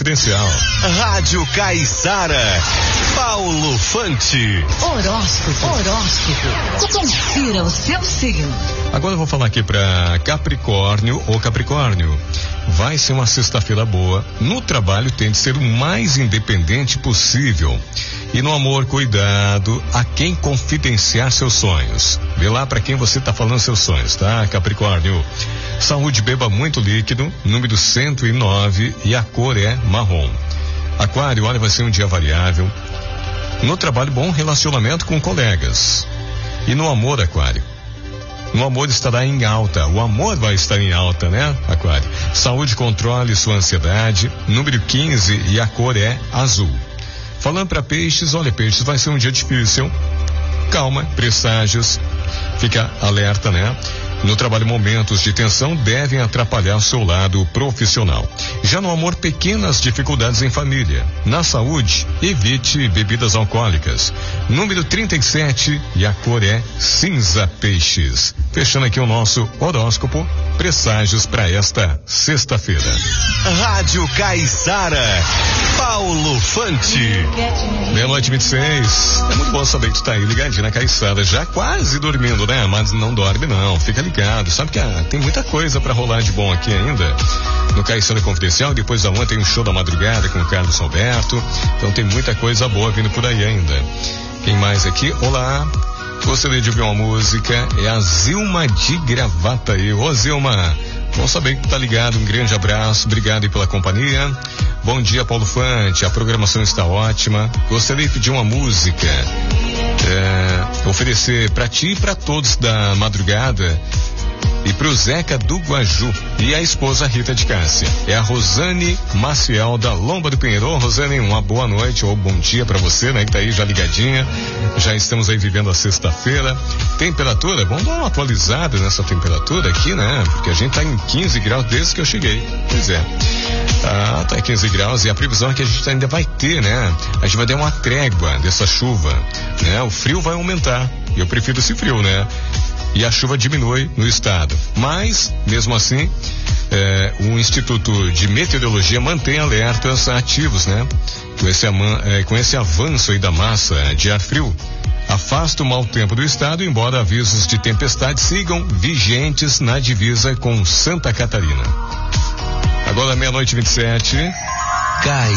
Confidencial. Rádio Caiçara, Paulo Fante. Horóscopo. Confira o seu signo. Agora eu vou falar aqui para Capricórnio. Ô Capricórnio, vai ser uma sexta-feira boa. No trabalho tente ser o mais independente possível. E no amor, cuidado a quem confidenciar seus sonhos. Vê lá para quem você tá falando seus sonhos, tá, Capricórnio? Saúde, beba muito líquido, número 109 e a cor é marrom. Aquário, olha, vai ser um dia variável. No trabalho, bom relacionamento com colegas. E no amor, Aquário, no amor estará em alta. O amor vai estar em alta, né, Aquário? Saúde, controle sua ansiedade, número 15 e a cor é azul. Falando para peixes, olha, peixes, vai ser um dia difícil. Calma, presságios, fica alerta, né? No trabalho, momentos de tensão devem atrapalhar o seu lado profissional. Já no amor, pequenas dificuldades em família. Na saúde, evite bebidas alcoólicas. Número 37 e a cor é cinza, peixes. Fechando aqui o nosso horóscopo, presságios para esta sexta-feira. Rádio Caiçara, Paulo Fante. Meia-noite 26. É muito bom saber que tu tá aí ligadinho na Caiçara, já quase dormindo, né? Mas não dorme não, fica ligado. Sabe que tem muita coisa pra rolar de bom aqui ainda no Caiçara Confidencial. Depois da manhã tem um show da madrugada com o Carlos Alberto. Então tem muita coisa boa vindo por aí ainda. Quem mais aqui? Olá, gostaria de ouvir uma música. É a Zilma de Gravataí. Ô Zilma, bom saber que tá ligado. Um grande abraço, obrigado aí pela companhia. Bom dia, Paulo Fante, a programação está ótima. Gostaria de pedir uma música, oferecer para ti e para todos da madrugada e pro Zeca do Guaju e a esposa Rita de Cássia. É a Rosane Maciel da Lomba do Pinheiro. Ô, Rosane, uma boa noite ou bom dia para você, né, que tá aí já ligadinha. Já estamos aí vivendo a sexta-feira. Temperatura, vamos dar uma atualizada nessa temperatura aqui, né? Porque a gente tá em 15 graus desde que eu cheguei. Pois é. Tá em 15 graus e a previsão é que a gente ainda vai ter, né? A gente vai dar uma trégua dessa chuva, né? O frio vai aumentar. E eu prefiro esse frio, né? E a chuva diminui no estado. Mas, mesmo assim, o Instituto de Meteorologia mantém alertas ativos, né? Com esse avanço aí da massa de ar frio, afasta o mau tempo do estado, embora avisos de tempestade sigam vigentes na divisa com Santa Catarina. Agora, meia-noite 27.